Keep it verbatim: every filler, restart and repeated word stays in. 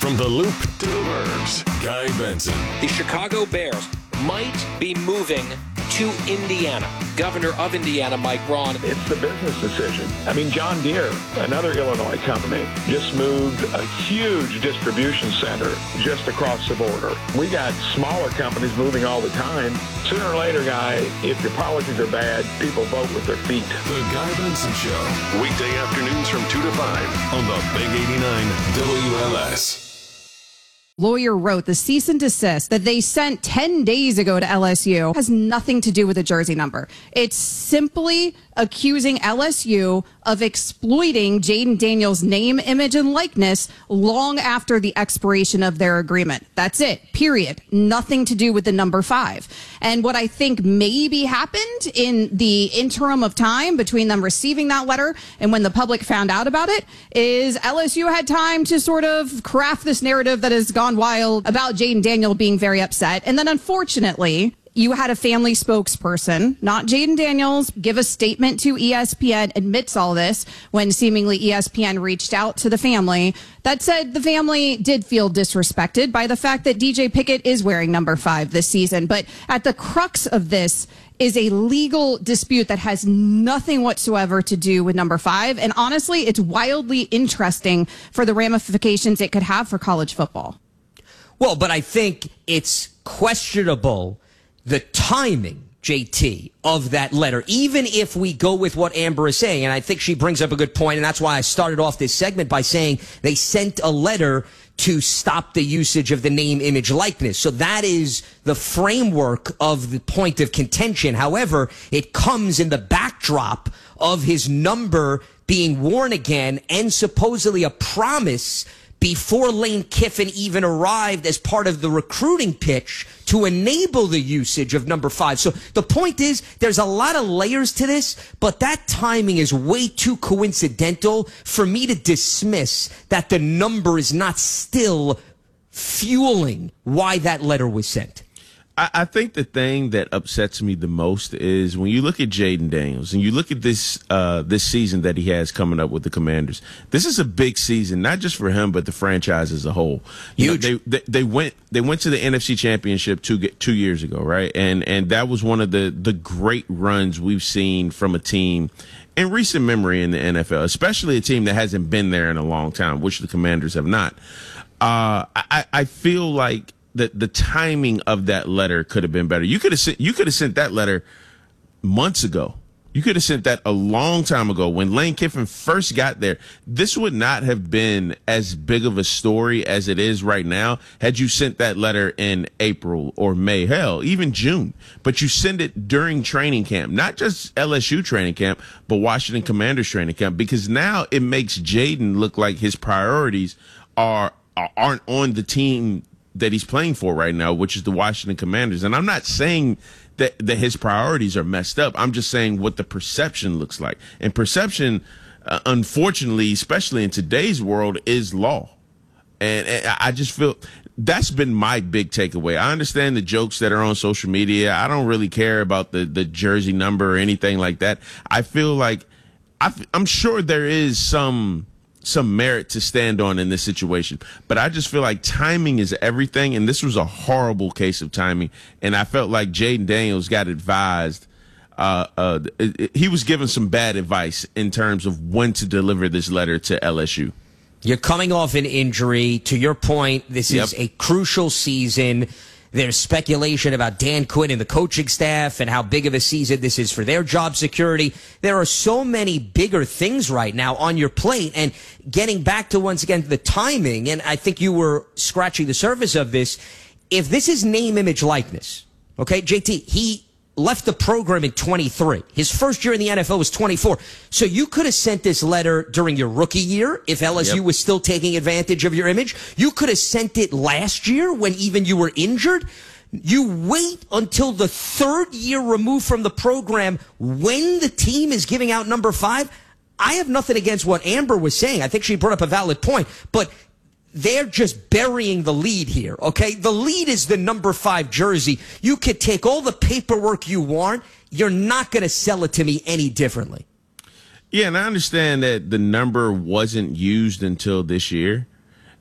From the Loop to the Burbs, Guy Benson. The Chicago Bears might be moving to Indiana. Governor of Indiana, Mike Braun. It's the business decision. I mean, John Deere, another Illinois company, just moved a huge distribution center just across the border. We got smaller companies moving all the time. Sooner or later, Guy, if your policies are bad, people vote with their feet. The Guy Benson Show. Weekday afternoons from two to five on the Big eighty-nine W L S. Lawyer wrote the cease and desist that they sent ten days ago to L S U has nothing to do with the jersey number. It's simply accusing L S U of exploiting Jayden Daniels' name, image, and likeness long after the expiration of their agreement. That's it, period. Nothing to do with the number five. And what I think maybe happened in the interim of time between them receiving that letter and when the public found out about it is L S U had time to sort of craft this narrative that has gone wild about Jayden Daniel being very upset. And then unfortunately, you had a family spokesperson, not Jayden Daniels, give a statement to E S P N, admits all this when seemingly E S P N reached out to the family that said the family did feel disrespected by the fact that D J Pickett is wearing number five this season. But at the crux of this is a legal dispute that has nothing whatsoever to do with number five. And honestly, it's wildly interesting for the ramifications it could have for college football. Well, but I think it's questionable the timing, J T, of that letter, even if we go with what Amber is saying. And I think she brings up a good point, and that's why I started off this segment by saying they sent a letter to stop the usage of the name, image, likeness. So that is the framework of the point of contention. However, it comes in the backdrop of his number being worn again and supposedly a promise before Lane Kiffin even arrived as part of the recruiting pitch to enable the usage of number five. So the point is, there's a lot of layers to this, but that timing is way too coincidental for me to dismiss that the number is not still fueling why that letter was sent. I, I think the thing that upsets me the most is when you look at Jayden Daniels and you look at this uh, this season that he has coming up with the Commanders. This is a big season, not just for him, but the franchise as a whole. You Huge. Know, they, they they went they went to the N F C Championship two two years ago, right? And and that was one of the the great runs we've seen from a team in recent memory in the N F L, especially a team that hasn't been there in a long time, which the Commanders have not. Uh, I I feel like The, the timing of that letter could have been better. You could have sent, you could have sent that letter months ago. You could have sent that a long time ago when Lane Kiffin first got there. This would not have been as big of a story as it is right now had you sent that letter in April or May, hell, even June. But you send it during training camp, not just L S U training camp, but Washington Commanders training camp, because now it makes Jayden look like his priorities are aren't on the team that he's playing for right now, which is the Washington Commanders. And I'm not saying that, that his priorities are messed up. I'm just saying what the perception looks like. And perception, uh, unfortunately, especially in today's world, is law. And, and I just feel that's been my big takeaway. I understand the jokes that are on social media. I don't really care about the, the jersey number or anything like that. I feel like I, I'm sure there is some some merit to stand on in this situation. But I just feel like timing is everything, and this was a horrible case of timing. And I felt like Jayden Daniels got advised. Uh, uh, it, it, he was given some bad advice in terms of when to deliver this letter to L S U. You're coming off an injury. To your point, this Yep. is a crucial season. There's speculation about Dan Quinn and the coaching staff and how big of a season this is for their job security. There are so many bigger things right now on your plate. And getting back to, once again, the timing, and I think you were scratching the surface of this, if this is name, image, likeness, okay, J T, he left the program in twenty-three. His first year in the N F L was twenty-four. So you could have sent this letter during your rookie year if L S U yep. was still taking advantage of your image. You could have sent it last year when even you were injured. You wait until the third year removed from the program when the team is giving out number five. I have nothing against what Amber was saying. I think she brought up a valid point, but they're just burying the lead here, okay? The lead is the number five jersey. You could take all the paperwork you want. You're not going to sell it to me any differently. Yeah, and I understand that the number wasn't used until this year.